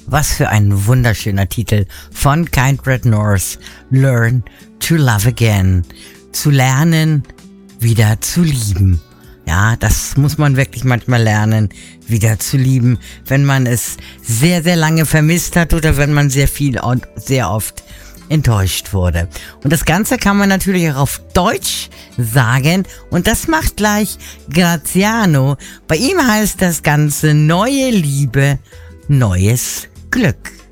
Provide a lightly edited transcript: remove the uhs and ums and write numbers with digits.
Was für ein wunderschöner Titel von Kindred North. Learn to Love Again. Zu lernen, wieder zu lieben. Ja, das muss man wirklich manchmal lernen, wieder zu lieben, wenn man es sehr, sehr lange vermisst hat oder wenn man sehr viel und sehr oft enttäuscht wurde. Und das Ganze kann man natürlich auch auf Deutsch sagen und das macht gleich Graziano. Bei ihm heißt das Ganze neue Liebe, neues Glück.